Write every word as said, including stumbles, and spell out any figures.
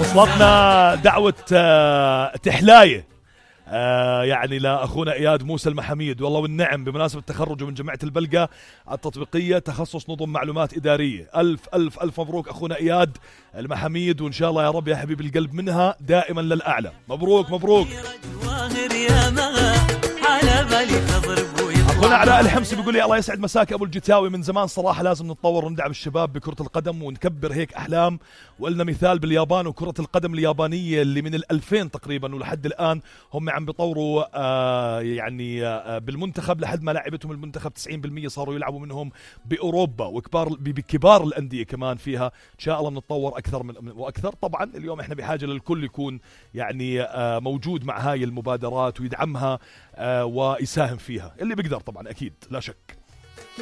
وصلتنا دعوة آه تحلاية آه يعني لأخونا إياد موسى المحاميد، والله والنعم بمناسبة تخرجه من جامعة البلقة التطبيقية تخصص نظم معلومات إدارية. ألف ألف ألف مبروك أخونا إياد المحاميد، وإن شاء الله يا رب يا حبيب القلب منها دائما للأعلى. مبروك مبروك. أخونا علاء الحمصي بيقول لي الله يسعد مساك أبو الجتاوي، من زمان صراحة لازم نتطور وندعم الشباب بكرة القدم ونكبر هيك أحلام، وقلنا مثال باليابان وكرة القدم اليابانية اللي من الألفين تقريبا ولحد الآن هم عم بيطوروا آه يعني آه بالمنتخب لحد ما لعبتهم المنتخب تسعين بالمية صاروا يلعبوا منهم بأوروبا وكبار بكبار الأندية كمان فيها. إن شاء الله بنتطور أكثر من وأكثر. طبعا اليوم إحنا بحاجة للكل يكون يعني آه موجود مع هاي المبادرات ويدعمها آه ويساهم فيها اللي بيقدر طبعا أكيد لا شك.